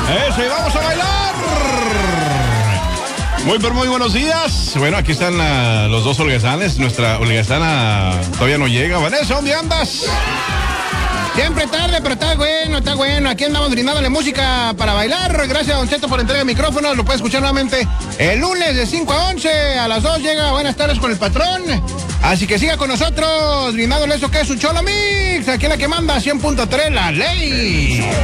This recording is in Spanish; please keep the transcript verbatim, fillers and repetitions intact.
Eso, y vamos a bailar. Muy, pero muy buenos días. Bueno, aquí están uh, los dos holgazanes. Nuestra holgazana todavía no llega. Vanessa, ¿dónde andas? Siempre tarde, pero está bueno, está bueno. Aquí andamos brindándole música para bailar. Gracias a Don Cheto por entrega de micrófonos. Lo puede escuchar nuevamente el lunes de cinco a once. A las dos llega Buenas tardes con el patrón. Así que siga con nosotros, brindándole eso que es su Cholo Mix. Aquí la que manda cien punto tres, La Ley.